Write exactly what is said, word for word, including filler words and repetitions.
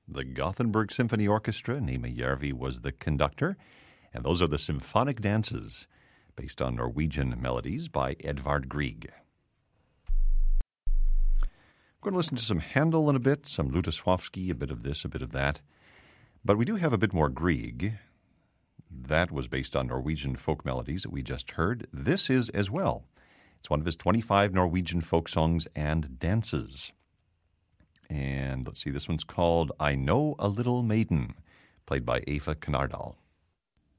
the Gothenburg Symphony Orchestra. Nima Järvi was the conductor. And those are the symphonic dances based on Norwegian melodies by Edvard Grieg. I'm going to listen to some Handel in a bit, some Lutoslawski, a bit of this, a bit of that. But we do have a bit more Grieg. That was based on Norwegian folk melodies that we just heard. This is as well. It's one of his twenty-five Norwegian folk songs and dances. And let's see, this one's called I Know a Little Maiden, played by Eva Knardal.